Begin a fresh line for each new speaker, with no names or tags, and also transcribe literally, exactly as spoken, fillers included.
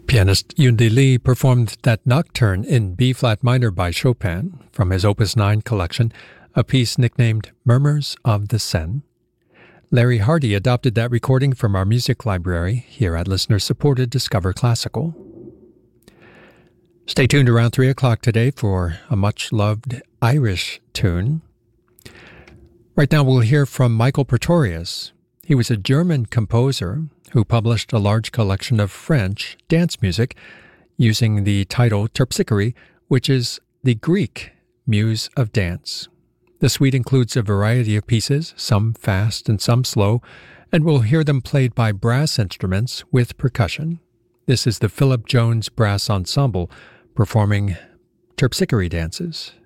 Pianist Yundi Lee performed that nocturne in B-flat minor by Chopin from his Opus nine collection, a piece nicknamed Murmurs of the Seine. Larry Hardy adopted that recording from our music library here at listener-supported Discover Classical. Stay tuned around three o'clock today for a much-loved Irish tune. Right now we'll hear from Michael Pretorius. He was a German composer who published a large collection of French dance music using the title Terpsichore, which is the Greek muse of dance. The suite includes a variety of pieces, some fast and some slow, and we'll hear them played by brass instruments with percussion. This is the Philip Jones Brass Ensemble performing Terpsichore dances.